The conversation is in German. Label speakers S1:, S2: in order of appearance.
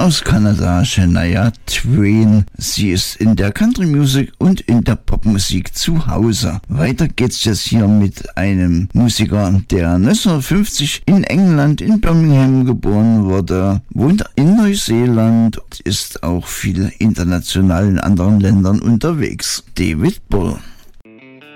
S1: aus Kanada, Shania Twain. Sie ist in der Country Music und in der Popmusik zu Hause. Weiter geht's jetzt hier mit einem Musiker, der 1950 in England, in Birmingham geboren wurde, wohnt in Neuseeland und ist auch viel international in anderen Ländern unterwegs. David Bull.